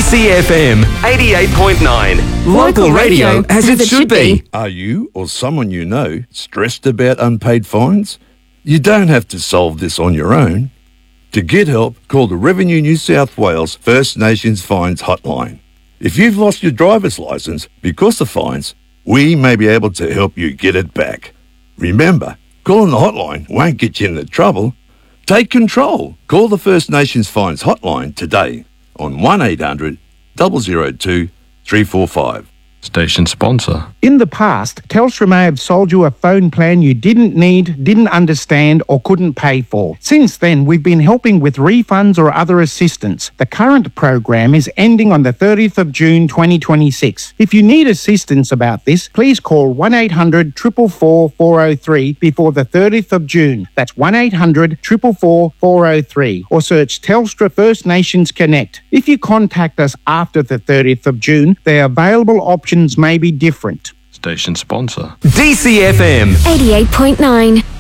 DCFM 88.9. Local radio as it should be. Are you or someone you know stressed about unpaid fines? You don't have to solve this on your own. To get help, call the Revenue New South Wales First Nations Fines Hotline. If you've lost your driver's licence because of fines, we may be able to help you get it back. Remember, calling the hotline won't get you into trouble. Take control. Call the First Nations Fines Hotline today on 1800 002 345. Station sponsor. In the past, Telstra may have sold you a phone plan you didn't need, didn't understand, or couldn't pay for. Since then, we've been helping with refunds or other assistance. The current program is ending on the 30th of June 2026. If you need assistance about this, please call 1800 444 403 before the 30th of June. That's 1800 444 403, or search Telstra First Nations Connect. If you contact us after the 30th of June, the available options may be different. Station sponsor. DCFM 88.9.